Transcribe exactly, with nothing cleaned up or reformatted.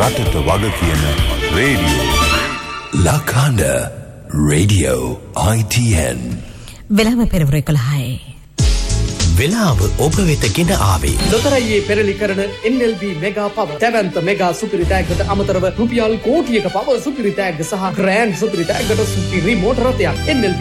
රටට වග කියන radio. Lakanda Radio I T N. වෙලාව පෙරවරු එකොළහයි. වෙලාව ඔබ වෙත ගෙන ආවේ ලොතරැයියේ පෙරලි කරන N L B මෙගා පව දැවැන්ත මෙගා සුපිරි තෑග්ගට අමතරව රුපියල් කෝටියක පව සුපිරි තෑග්ග සහ ග්‍රෑන්ඩ් සුපිරි තෑග්ගට සුපිරි මෝටර රථයක් N L B